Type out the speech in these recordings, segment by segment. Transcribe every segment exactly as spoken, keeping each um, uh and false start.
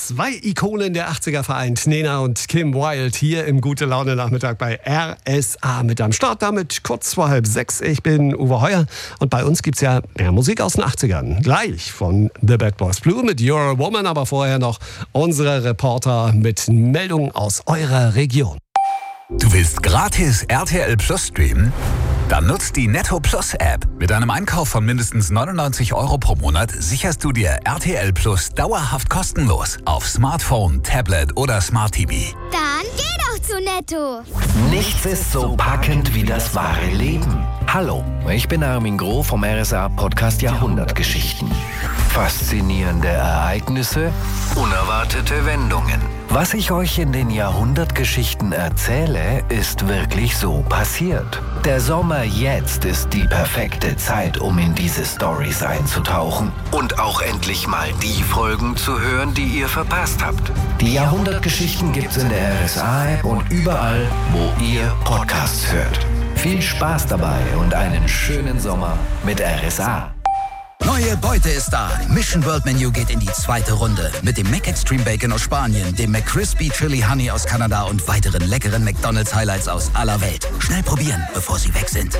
Zwei Ikonen der achtziger vereint, Nena und Kim Wilde, hier im Gute-Laune-Nachmittag bei R S A mit am Start. Damit kurz vor halb sechs. Ich bin Uwe Heuer und bei uns gibt's ja mehr Musik aus den achtzigern. Gleich von The Bad Boys Blue mit You're a Woman, aber vorher noch unsere Reporter mit Meldungen aus eurer Region. Du willst gratis R T L Plus streamen? Dann nutzt die Netto Plus App. Mit einem Einkauf von mindestens neunundneunzig Euro pro Monat sicherst du dir R T L Plus dauerhaft kostenlos auf Smartphone, Tablet oder Smart T V. Dann geh doch zu Netto. Nichts ist so packend wie das wahre Leben. Hallo, ich bin Armin Groh vom R S A-Podcast Jahrhundertgeschichten. Faszinierende Ereignisse, unerwartete Wendungen. Was ich euch in den Jahrhundertgeschichten erzähle, ist wirklich so passiert. Der Sommer jetzt ist die perfekte Zeit, um in diese Storys einzutauchen und auch endlich mal die Folgen zu hören, die ihr verpasst habt. Die Jahrhundertgeschichten gibt's in der R S A-App und überall, wo ihr Podcasts hört. Viel Spaß dabei und einen schönen Sommer mit R S A. Neue Beute ist da. Mission World Menu geht in die zweite Runde. Mit dem Mac Extreme Bacon aus Spanien, dem McCrispy Chili Honey aus Kanada und weiteren leckeren McDonald's Highlights aus aller Welt. Schnell probieren, bevor sie weg sind.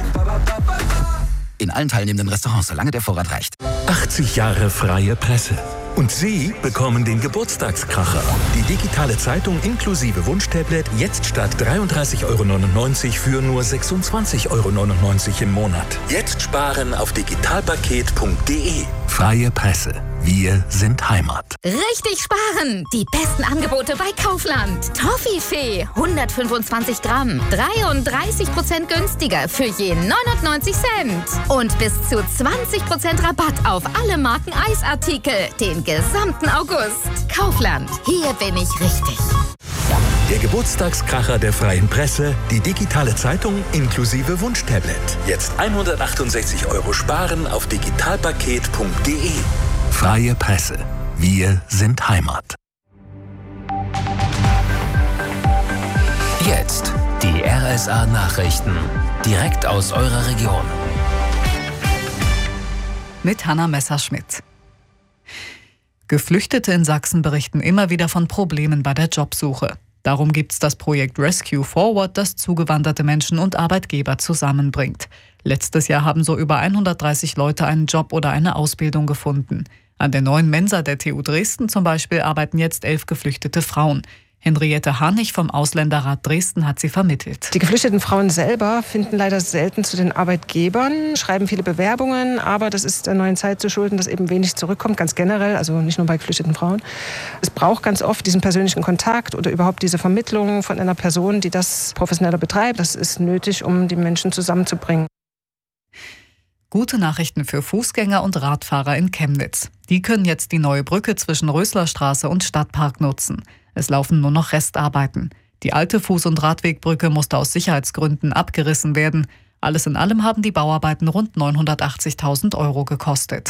In allen teilnehmenden Restaurants, solange der Vorrat reicht. achtzig Jahre freie Presse. Und Sie bekommen den Geburtstagskracher. Die digitale Zeitung inklusive Wunschtablet jetzt statt dreiunddreißig Euro neunundneunzig für nur sechsundzwanzig Euro neunundneunzig im Monat. Jetzt sparen auf digitalpaket punkt de. Freie Presse. Wir sind Heimat. Richtig sparen! Die besten Angebote bei Kaufland. Toffifee, hundertfünfundzwanzig Gramm, dreiunddreißig Prozent günstiger für je neunundneunzig Cent. Und bis zu zwanzig Prozent Rabatt auf alle Marken Eisartikel den gesamten August. Kaufland, hier bin ich richtig. Der Geburtstagskracher der freien Presse, die digitale Zeitung inklusive Wunschtablet. Jetzt hundertachtundsechzig Euro sparen auf digitalpaket punkt de. Freie Presse. Wir sind Heimat. Jetzt die R S A-Nachrichten. Direkt aus eurer Region. Mit Hanna Messerschmidt. Geflüchtete in Sachsen berichten immer wieder von Problemen bei der Jobsuche. Darum gibt es das Projekt Rescue Forward, das zugewanderte Menschen und Arbeitgeber zusammenbringt. Letztes Jahr haben so über hundertdreißig Leute einen Job oder eine Ausbildung gefunden. An der neuen Mensa der T U Dresden zum Beispiel arbeiten jetzt elf geflüchtete Frauen. Henriette Harnig vom Ausländerrat Dresden hat sie vermittelt. Die geflüchteten Frauen selber finden leider selten zu den Arbeitgebern, schreiben viele Bewerbungen, aber das ist der neuen Zeit zu schulden, dass eben wenig zurückkommt, ganz generell, also nicht nur bei geflüchteten Frauen. Es braucht ganz oft diesen persönlichen Kontakt oder überhaupt diese Vermittlung von einer Person, die das professioneller betreibt. Das ist nötig, um die Menschen zusammenzubringen. Gute Nachrichten für Fußgänger und Radfahrer in Chemnitz. Die können jetzt die neue Brücke zwischen Röslerstraße und Stadtpark nutzen. Es laufen nur noch Restarbeiten. Die alte Fuß- und Radwegbrücke musste aus Sicherheitsgründen abgerissen werden. Alles in allem haben die Bauarbeiten rund neunhundertachtzigtausend Euro gekostet.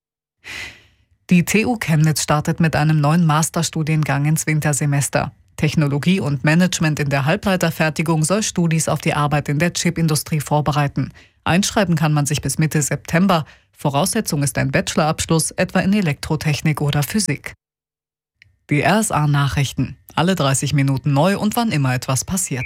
Die T U Chemnitz startet mit einem neuen Masterstudiengang ins Wintersemester. Technologie und Management in der Halbleiterfertigung soll Studis auf die Arbeit in der Chipindustrie vorbereiten. Einschreiben kann man sich bis Mitte September. Voraussetzung ist ein Bachelorabschluss, etwa in Elektrotechnik oder Physik. Die R S A-Nachrichten. Alle dreißig Minuten neu und wann immer etwas passiert.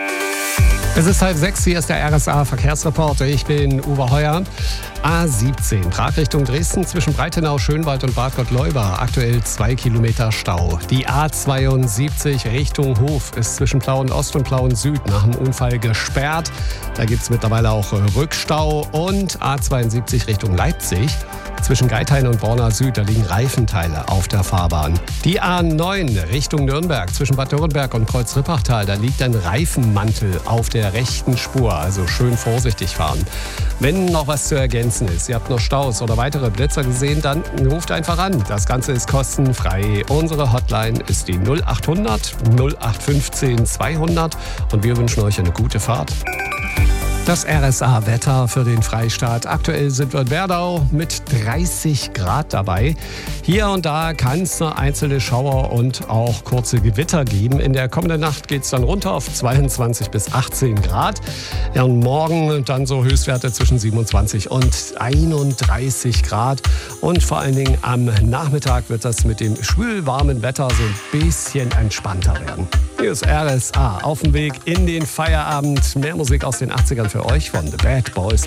Es ist halb sechs, hier ist der R S A-Verkehrsreporter. Ich bin Uwe Heuer. A siebzehn, Prag Richtung Dresden, zwischen Breitenau, Schönwald und Bad Gottleuba. Aktuell zwei Kilometer Stau. Die A zweiundsiebzig Richtung Hof ist zwischen Plauen Ost und Plauen Süd nach dem Unfall gesperrt. Da gibt es mittlerweile auch Rückstau. Und A zweiundsiebzig Richtung Leipzig. Zwischen Geithain und Borna Süd, da liegen Reifenteile auf der Fahrbahn. Die A neun Richtung Nürnberg, zwischen Bad Dürrenberg und Kreuz-Rippachtal, da liegt ein Reifenmantel auf der rechten Spur. Also schön vorsichtig fahren. Wenn noch was zu ergänzen ist, ihr habt noch Staus oder weitere Blitzer gesehen, dann ruft einfach an. Das Ganze ist kostenfrei. Unsere Hotline ist die null achthundert null acht fünfzehn zweihundert und wir wünschen euch eine gute Fahrt. Das R S A-Wetter für den Freistaat. Aktuell sind wir in Werdau mit dreißig Grad dabei. Hier und da kann es eine einzelne Schauer und auch kurze Gewitter geben. In der kommenden Nacht geht es dann runter auf zweiundzwanzig bis achtzehn Grad. Ja, und morgen dann so Höchstwerte zwischen siebenundzwanzig und einunddreißig Grad. Und vor allen Dingen am Nachmittag wird das mit dem schwülwarmen Wetter so ein bisschen entspannter werden. Hier ist R S A auf dem Weg in den Feierabend. Mehr Musik aus den achtzigern für euch von The Bad Boys.